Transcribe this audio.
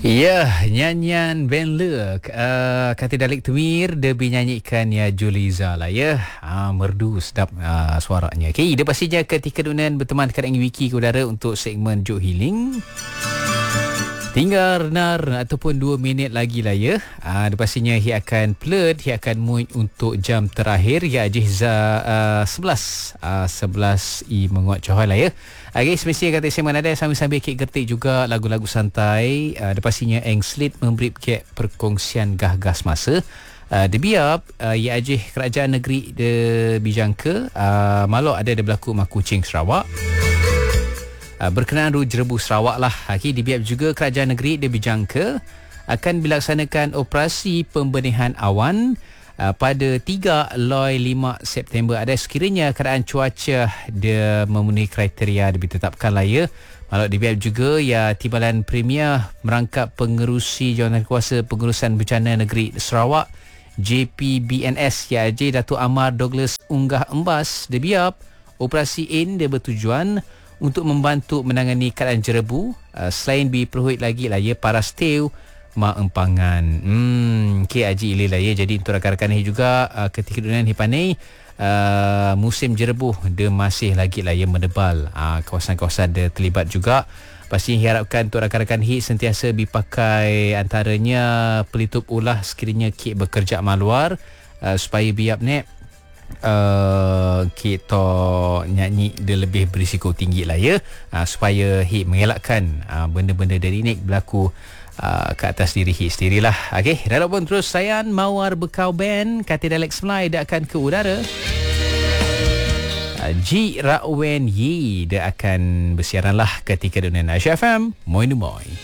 Ya, nyanyian Ben Le kata Dalek Temir dia binyanyikan ya Juliza lah ya. Merdu sedap suaranya. Okey, dia pastinya ketika dunia berteman dekat dengan Wiki ke udara untuk segmen Joke Healing. Tinggal benar ataupun 2 minit lagi lah ya. Dia pastinya dia akan plot, dia akan move untuk jam terakhir ya Jihza 11 I menguat cohoi lah ya. Okay, semestinya kata saya ada sambil-sambil kek gertik juga lagu-lagu santai. Dia pastinya Eng Slit memberi kek perkongsian gah-gas masa. Dia biar ya ajih kerajaan negeri de bijangka malu ada berlaku mak Kuching Sarawak. Berkenaan Jerebu Sarawak lah. Okay, dibiap juga kerajaan negeri dia bijangka akan dilaksanakan operasi pembenihan awan pada 3 Loi 5 September. Ada sekiranya keadaan cuaca dia memenuhi kriteria ditetapkan lah ya. Malah dibiap juga ya Timbalan Premier merangkap pengerusi Jawatankuasa Pengurusan Bencana Negeri Sarawak JPBNS ya J. Datuk Amar Douglas Unggah Embas dia biap operasi ini dia bertujuan untuk membantu menangani keadaan jerebu selain diperluit lagi lah ya para steel mak empangan. Okay, Haji Ilil lah ya. Jadi untuk rakan-rakan ni juga ketika dunia ni pandai musim jerebu dia masih lagi lah ya menebal. Kawasan-kawasan dia terlibat juga. Pasti harapkan untuk rakan-rakan hit sentiasa dipakai antaranya pelitup ulah sekiranya kit bekerja maluar supaya biap ni kita nyanyi dia lebih berisiko tinggi lah ya, supaya hit mengelakkan benda-benda dari ni berlaku ke atas diri hit sendirilah. Okay, dalam pun terus sayan Mawar Bekau Band kata Dalek Semlai dia akan ke udara. Ji Rawen Yi dia akan bersiaran lah ketika dunia Aisyah FM. Moi.